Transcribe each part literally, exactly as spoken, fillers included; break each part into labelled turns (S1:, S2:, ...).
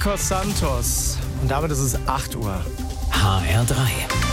S1: Marcos Santos. Und damit ist es acht Uhr.
S2: H R drei.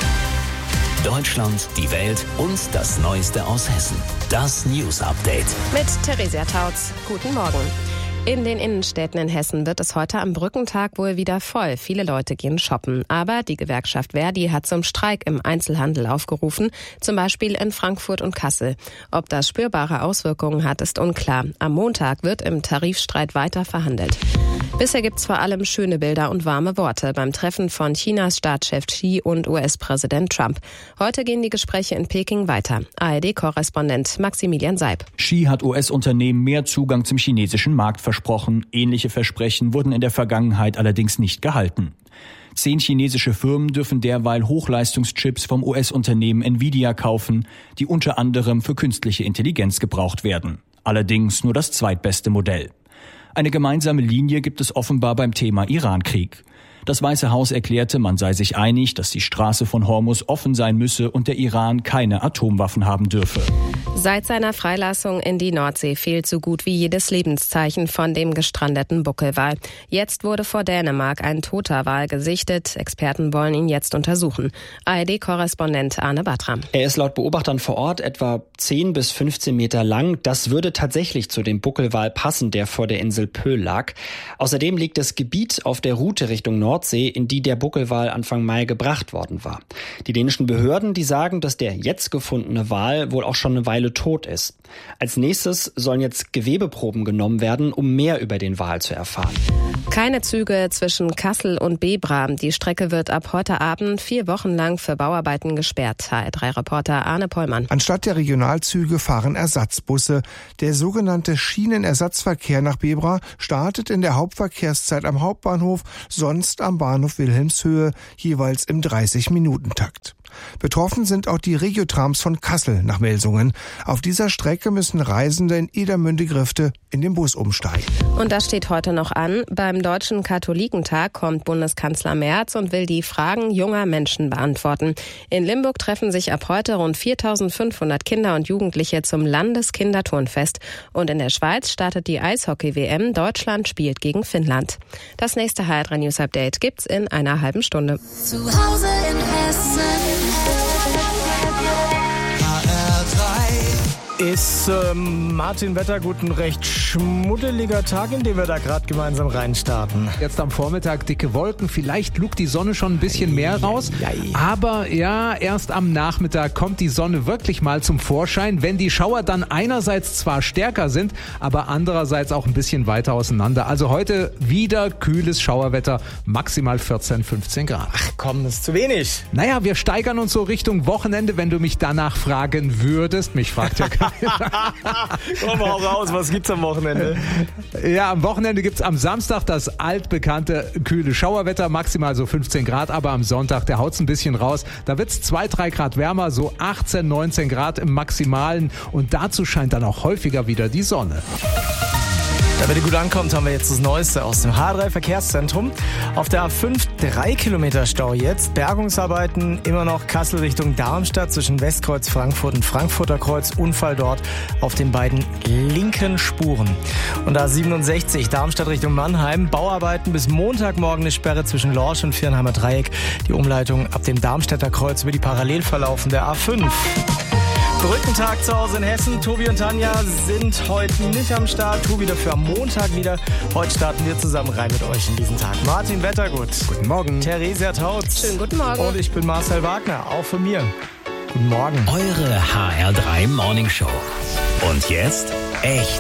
S2: Deutschland, die Welt und das Neueste aus Hessen. Das News Update.
S3: Mit Theresia Tautz. Guten Morgen. In den Innenstädten in Hessen wird es heute am Brückentag wohl wieder voll. Viele Leute gehen shoppen. Aber die Gewerkschaft Verdi hat zum Streik im Einzelhandel aufgerufen, zum Beispiel in Frankfurt und Kassel. Ob das spürbare Auswirkungen hat, ist unklar. Am Montag wird im Tarifstreit weiter verhandelt. Bisher gibt's vor allem schöne Bilder und warme Worte beim Treffen von Chinas Staatschef Xi und U S-Präsident Trump. Heute gehen die Gespräche in Peking weiter. A R D-Korrespondent Maximilian Seib.
S4: Xi hat U S-Unternehmen mehr Zugang zum chinesischen Markt versprochen. Ähnliche Versprechen wurden in der Vergangenheit allerdings nicht gehalten. Zehn chinesische Firmen dürfen derweil Hochleistungschips vom U S-Unternehmen Nvidia kaufen, die unter anderem für künstliche Intelligenz gebraucht werden. Allerdings nur das zweitbeste Modell. Eine gemeinsame Linie gibt es offenbar beim Thema Iran-Krieg. Das Weiße Haus erklärte, man sei sich einig, dass die Straße von Hormuz offen sein müsse und der Iran keine Atomwaffen haben dürfe.
S3: Seit seiner Freilassung in die Nordsee fehlt so gut wie jedes Lebenszeichen von dem gestrandeten Buckelwal. Jetzt wurde vor Dänemark ein toter Wal gesichtet. Experten wollen ihn jetzt untersuchen. A R D-Korrespondent Arne Bartram.
S5: Er ist laut Beobachtern vor Ort etwa zehn bis fünfzehn Meter lang. Das würde tatsächlich zu dem Buckelwal passen, der vor der Insel Pöhl lag. Außerdem liegt das Gebiet auf der Route Richtung Nordsee, in die der Buckelwal Anfang Mai gebracht worden war. Die dänischen Behörden, die sagen, dass der jetzt gefundene Wal wohl auch schon eine Weile tot ist. Als nächstes sollen jetzt Gewebeproben genommen werden, um mehr über den Wal zu erfahren.
S3: Keine Züge zwischen Kassel und Bebra. Die Strecke wird ab heute Abend vier Wochen lang für Bauarbeiten gesperrt. H R drei-Reporter Arne Pollmann.
S6: Anstatt der Regionalzüge fahren Ersatzbusse. Der sogenannte Schienenersatzverkehr nach Bebra startet in der Hauptverkehrszeit am Hauptbahnhof, sonst am Bahnhof Wilhelmshöhe, jeweils im dreißig-Minuten-Takt. Betroffen sind auch die Regiotrams von Kassel nach Melsungen. Auf dieser Strecke müssen Reisende in Edermünde-Grifte in den Bus umsteigen.
S3: Und das steht heute noch an. Beim Deutschen Katholikentag kommt Bundeskanzler Merz und will die Fragen junger Menschen beantworten. In Limburg treffen sich ab heute rund viertausendfünfhundert Kinder und Jugendliche zum Landeskinderturnfest. Und in der Schweiz startet die Eishockey-W M. Deutschland spielt gegen Finnland. Das nächste H R drei News Update gibt's in einer halben Stunde.
S7: Zu Hause in Hessen.
S1: Ist ähm, Martin Wettergut ein recht schmuddeliger Tag, in den wir da gerade gemeinsam reinstarten.
S8: Jetzt am Vormittag dicke Wolken, vielleicht lugt die Sonne schon ein bisschen mehr raus. Aber ja, erst am Nachmittag kommt die Sonne wirklich mal zum Vorschein, wenn die Schauer dann einerseits zwar stärker sind, aber andererseits auch ein bisschen weiter auseinander. Also heute wieder kühles Schauerwetter, maximal vierzehn, fünfzehn Grad.
S1: Ach komm, das ist zu wenig.
S8: Naja, wir steigern uns so Richtung Wochenende, wenn du mich danach fragen würdest. Mich fragt ja keiner.
S1: Komm mal raus, was gibt's am Wochenende?
S8: Ja, am Wochenende gibt's am Samstag das altbekannte kühle Schauerwetter, maximal so fünfzehn Grad, aber am Sonntag, der haut's ein bisschen raus. Da wird's zwei, drei Grad wärmer, so achtzehn, neunzehn Grad im Maximalen und dazu scheint dann auch häufiger wieder die Sonne.
S1: Damit ihr gut ankommt, haben wir jetzt das Neueste aus dem H R drei Verkehrszentrum. Auf der A fünf drei Kilometer Stau jetzt. Bergungsarbeiten immer noch Kassel Richtung Darmstadt zwischen Westkreuz Frankfurt und Frankfurter Kreuz. Unfall dort auf den beiden linken Spuren. Und A siebenundsechzig Darmstadt Richtung Mannheim. Bauarbeiten bis Montagmorgen eine Sperre zwischen Lorsch und Viernheimer Dreieck. Die Umleitung ab dem Darmstädter Kreuz über die parallel verlaufende A fünf. Brückentag zu Hause in Hessen. Tobi und Tanja sind heute nicht am Start. Tobi dafür am Montag wieder. Heute starten wir zusammen rein mit euch in diesen Tag. Martin Wettergut.
S8: Guten Morgen.
S1: Theresia Tautz.
S3: Schönen guten Morgen.
S1: Und ich bin Marcel Wagner. Auch von mir. Guten Morgen.
S2: Eure H R drei Morning Show. Und jetzt echt